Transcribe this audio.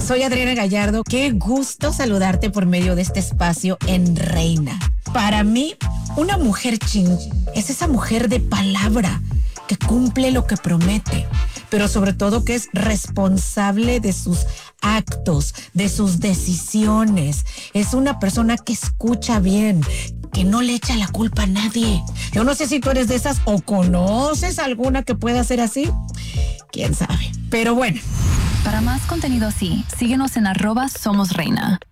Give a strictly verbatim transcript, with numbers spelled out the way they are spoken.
Soy Adriana Gallardo. Qué gusto saludarte por medio de este espacio en Reina. Para mí, una mujer ching es esa mujer de palabra que cumple lo que promete, pero sobre todo que es responsable de sus actos, de sus decisiones. Es una persona que escucha bien, que no le echa la culpa a nadie. Yo no sé si tú eres de esas o conoces alguna que pueda ser así. Quién sabe. Pero bueno. Para más contenido así, síguenos en arroba Somos Reina.